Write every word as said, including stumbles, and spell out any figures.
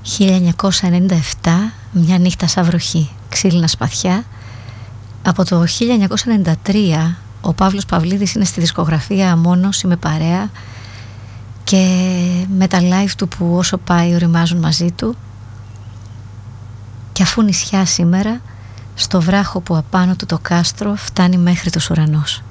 χίλια εννιακόσια ενενήντα επτά, μια νύχτα σαν βροχή, ξύλινα σπαθιά. Από το χίλια εννιακόσια ενενήντα τρία ο Παύλος Παυλίδης είναι στη δισκογραφία μόνος ή με παρέα, και με τα live του που όσο πάει οριμάζουν μαζί του. Και αφού νησιά σήμερα, στο βράχο που απάνω του το κάστρο φτάνει μέχρι τους ουρανούς.